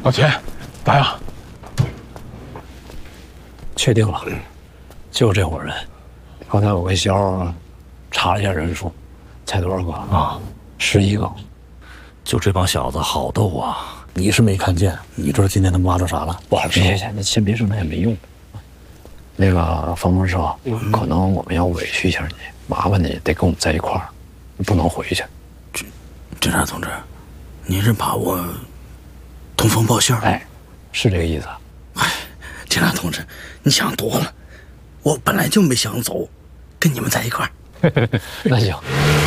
老钱，咋样？ 确定了，就这伙人。刚才我跟肖查了一下人数，才多少个啊？11个。 就这帮小子好斗啊！你是没看见，你知道今天他们挖着啥了？不好说。 那先别说，那也没用。那个方文说，可能我们要委屈一下你，麻烦你得跟我们在一块儿，不能回去。 侦察同志，您是把我通风报信？ 哎，是这个意思。 哎，侦察同志，你想多了，我本来就没想走，跟你们在一块儿。 那行。